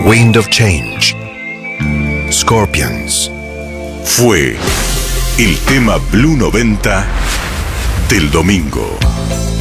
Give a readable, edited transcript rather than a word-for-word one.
Wind of Change, Scorpions. Fue el tema Blue 90 del domingo.